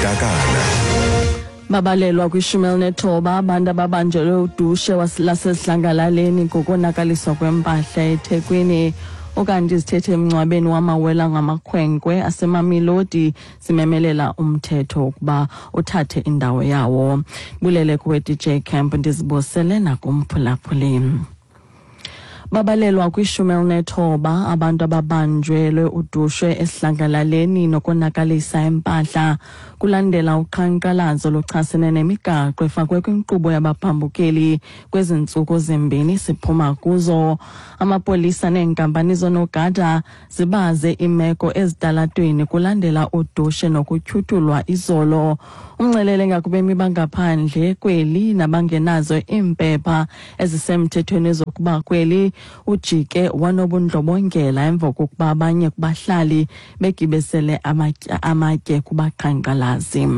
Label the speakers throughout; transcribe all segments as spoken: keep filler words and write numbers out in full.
Speaker 1: Takana.
Speaker 2: Babalelwa kwishumi elinethoba abantu ababanjelwe udushe lasesidlangalaleni ngokonakaliswa kwempahla eThekwini okanti izithethe emncwabeni wamawela ngamakhwenkwe aseMamelodi simemelela umthetho ukuba uthathe indawo yawo. Bulele kuwe D J Camp ndizibosele nakumphulaphuli. Babalelwa kwishumi elinethoba abantu ababanjelwe udushe esidlangalaleni nokonakalisa impahla kulandela uqhankqalazo lochasene nemigaqo efakwe kwinkqubo yabaphambukeli kwezi ntsuku zimbini siphuma kuzo. Amapolisa neenkampani zonogada zibaze imeko ezitalatweni kulandela udushe nokutyhuthulwa izolo. Umncelele ngakubemi bangaphandle kweli nabangenazo iimpepha ezisemthethweni zokuba kweli ujike wanobundlobongela emva kokuba abanye kubahlali begibesele amatye amatye kubaqhankqalazi.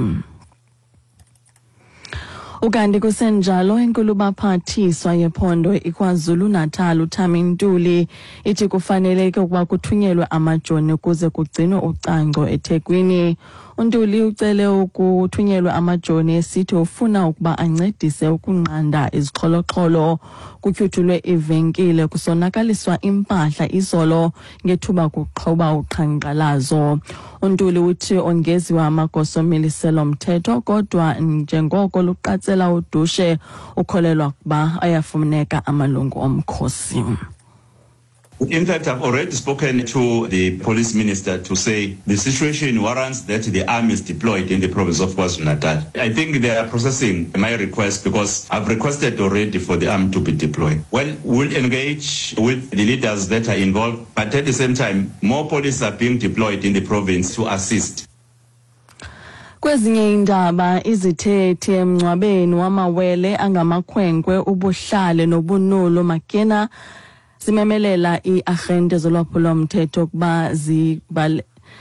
Speaker 2: Ukanti kusenjalo inkulu baphathiswa yephondo iKwaZulu Natal uThami Ntuli ithi kufaneleke ukuba kuthunyelwe amajoni ukuze kugcinwe ucangco eThekwini. uNtuli ucele ukuthunyelwa amajoni esithi ufuna ukuba ancedise ukunqanda izixholo-xholo kutyhuthulwe ivenkile kusonakaliswa impahla izolo ngethuba kuqhuba uqhankqalazo. uNtuli uthi ongeziwa amagosa omiliselo mthetho kodwa njengoko luqatsela udushe ukholelwa ukuba ayafuneka amalungu omkhosi.
Speaker 3: In fact, I've already spoken to the police minister to say the situation warrants that the army is deployed in the province of KwaZulu-Natal. I think they are processing my request because I've requested already for the army to be deployed. Well, we'll engage with the leaders that are involved, but at the same time, more police are being deployed in the province to assist.
Speaker 2: Kwezinye indaba izithethe emncwabeni wamawele angamakhwenkwe ubuhlale nobunulo Makena simemelela iagente zolwaphulomthetho ukuba zibale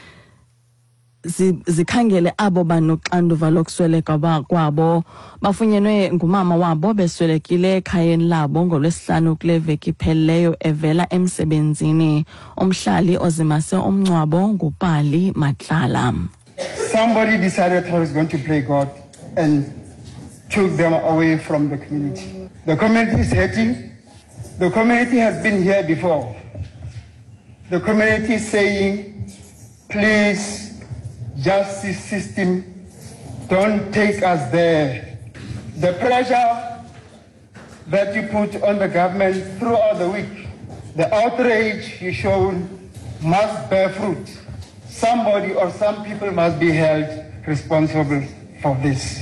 Speaker 2: zikhangele abo banoxanduva lokusweleka kwabo bafunyenwe ngumama wabo beswelekile ekhayeni labo ngolwesihlanu kule veki iphelileyo evela emsebenzini. Umhlali ozimase omncwabo nguPali Matlala.
Speaker 4: Somebody decided I was going to play God and took them away from the community. The community is hurting. The community has been here before. The community is saying, please, justice system, don't take us there. The pressure that you put on the government throughout the week, the outrage you shown must bear fruit. Somebody or some people must be held responsible for this.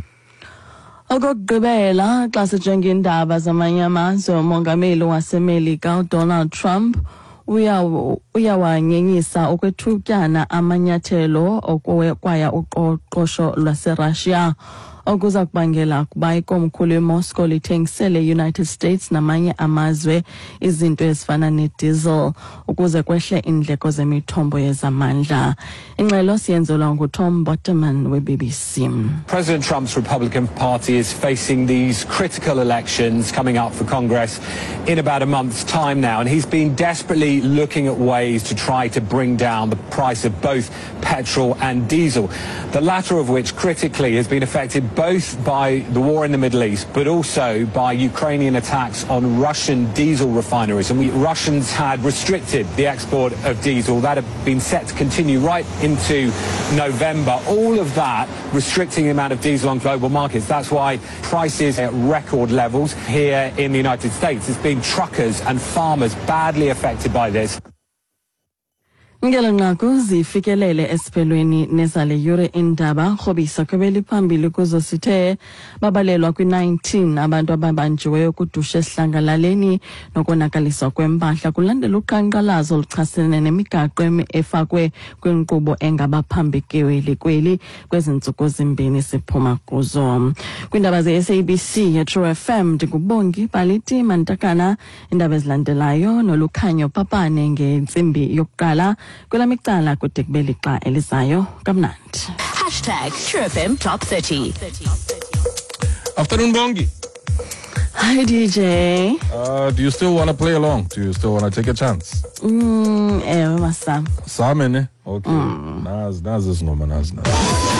Speaker 2: Okugqibela xa sijonga iindaba zamanye amazwe umongameli waseMelika uDonald Trump uyawanyenyisa ukwethutyana amanyathelo okwaya uqoqosho lwaseRussia okuza kubangela ukuba ikomkhulu eMoscow lithengisele United States namanye amazwe izinto ezifana nediesel ukuze kwehle indleko zemithombo yezamandla. Ingxelo siyenzelwa nguTom Botterman we-B B C.
Speaker 5: President Trump's Republican Party is facing these critical elections coming up for Congress in about a month's time now, and he's been desperately looking at ways to try to bring down the price of both petrol and diesel, the latter of which critically has been affected both by the war in the Middle East but also by Ukrainian attacks on Russian diesel refineries. And we Russians had restricted the export of diesel. That had been set to continue right into November. All of that restricting the amount of diesel on global markets. That's why prices are at record levels here in the United States. It's been truckers and farmers badly affected by this.
Speaker 2: Ngelo nqaku zifikelele esiphelweni nezale yure indaba khobisa kwebeli phambili kuzo sithe babalelwa kwi-nineteen abantu ababanjiweyo kudushe esidlangalaleni nokonakaliswa kwempahla kulandela uqhankqalazo luchasene nemigaqo efakwe kwinkqubo engabaphambukeli kweli kwezi ntsuku zimbini siphuma kuzo. Kwindaba ze-S A B C ye-True F M ndingubongi Baliti Mantakana. Indaba ezilandelayo nolukhanyo Papane ngentsimbi yokuqala kula micala kude kube lixa elizayo kamnandi.
Speaker 6: Hashtag True F M Top thirty.
Speaker 1: Afternoon, Bongi.
Speaker 2: Hi, D J.
Speaker 1: Uh, do you still want to play along? Do you still want to take a chance?
Speaker 2: Mm, ewe masam.
Speaker 1: Sam, eh? Okay. Mm. Naz, naz is no man, naz, naz.